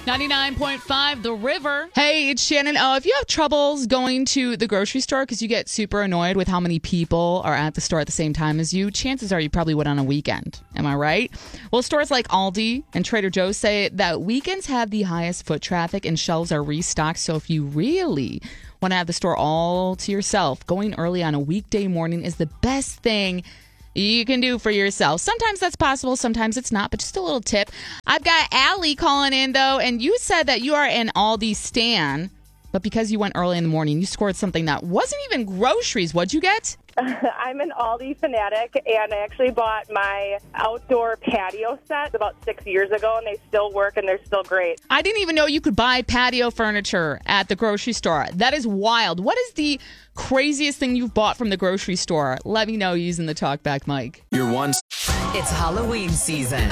99.5 The River. Hey, it's Shannon. If you have troubles going to the grocery store because you get super annoyed with how many people are at the store at the same time as you, chances are you probably would on a weekend. Am I right? Well, stores like Aldi and Trader Joe's say that weekends have the highest foot traffic and shelves are restocked. So if you really want to have the store all to yourself, going early on a weekday morning is the best thing you can do for yourself. Sometimes that's possible, sometimes it's not, but just a little tip. I've got Allie calling in, though, and you said that you are an Aldi stan, but because you went early in the morning, you scored something that wasn't even groceries. What'd you get? I'm an Aldi fanatic, and I actually bought my outdoor patio set about 6 years ago, and they still work, and they're still great. I didn't even know you could buy patio furniture at the grocery store. That is wild. What is the craziest thing you've bought from the grocery store? Let me know using the talkback mic. It's Halloween season.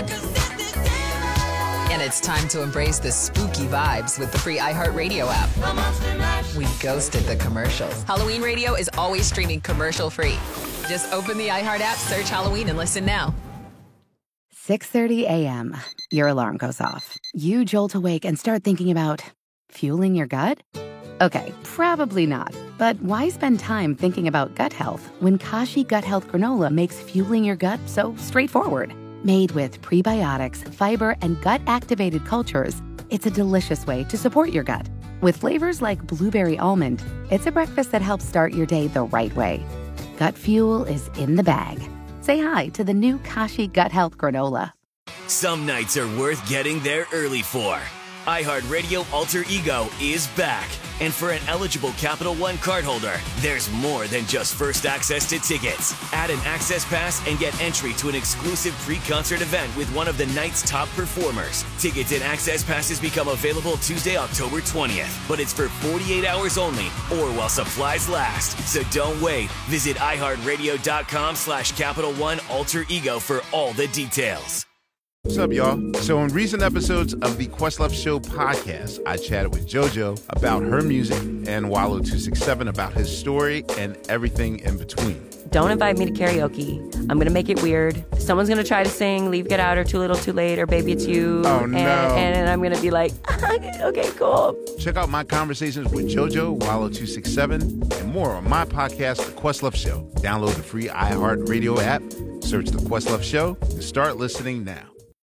And it's time to embrace the spooky vibes with the free iHeartRadio app. We ghosted the commercials. Halloween Radio is always streaming commercial-free. Just open the iHeart app, search Halloween, and listen now. 6:30 a.m. Your alarm goes off. You jolt awake and start thinking about fueling your gut? Okay, probably not. But why spend time thinking about gut health when Kashi Gut Health Granola makes fueling your gut so straightforward? Made with prebiotics, fiber, and gut-activated cultures, it's a delicious way to support your gut. With flavors like blueberry almond, it's a breakfast that helps start your day the right way. Gut fuel is in the bag. Say hi to the new Kashi Gut Health Granola. Some nights are worth getting there early for. iHeartRadio Alter Ego is back. And for an eligible Capital One cardholder, there's more than just first access to tickets. Add an access pass and get entry to an exclusive pre-concert event with one of the night's top performers. Tickets and access passes become available Tuesday, October 20th. But it's for 48 hours only or while supplies last. So don't wait. Visit iHeartRadio.com/Capital One Alter Ego for all the details. What's up, y'all? So in recent episodes of the Questlove Show podcast, I chatted with JoJo about her music and Wallow267 about his story and everything in between. Don't invite me to karaoke. I'm going to make it weird. Someone's going to try to sing Leave, Get Out, or Too Little, Too Late, or Baby It's You. Oh, no. And I'm going to be like, okay, cool. Check out my conversations with JoJo, Wallow267, and more on my podcast, The Questlove Show. Download the free iHeartRadio app, search The Questlove Show, and start listening now.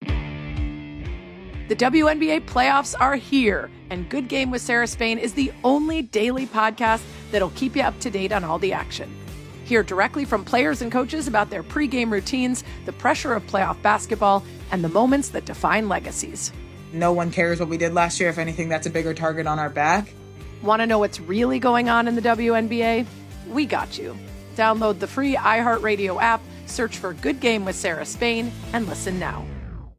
The WNBA playoffs are here, and Good Game with Sarah Spain is the only daily podcast that'll keep you up to date on all the action. Hear directly from players and coaches about their pregame routines, the pressure of playoff basketball, and the moments that define legacies. No one cares what we did last year. If anything, that's a bigger target on our back. Want to know what's really going on in the WNBA? We got you. Download the free iHeartRadio app, search for Good Game with Sarah Spain, and listen now.